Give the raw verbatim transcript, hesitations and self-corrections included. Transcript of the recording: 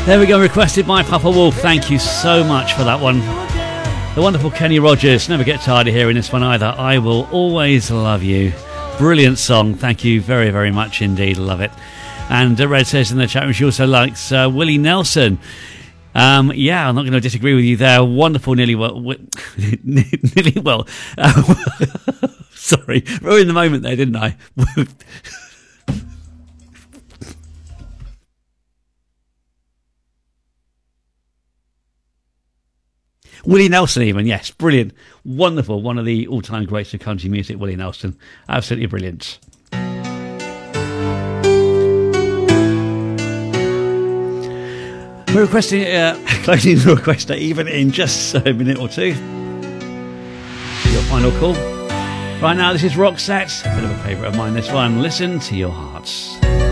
There we go, requested by Papa Wolf. Thank you so much for that one. The wonderful Kenny Rogers. Never get tired of hearing this one either. I Will Always Love You. Brilliant song. Thank you very, very much indeed. Love it. And uh, Red says in the chat room she also likes uh, Willie Nelson. Um, yeah, I'm not going to disagree with you there. Wonderful, nearly well. W- nearly well. Uh, sorry, ruined the moment there, didn't I? Willie Nelson even, yes, brilliant. Wonderful, one of the all-time greats of country music, Willie Nelson. Absolutely brilliant. We're requesting, uh, closing the requester even in just a minute or two. Your final call. Right now, this is Roxette, a bit of a favourite of mine, this one. Listen to Your Hearts.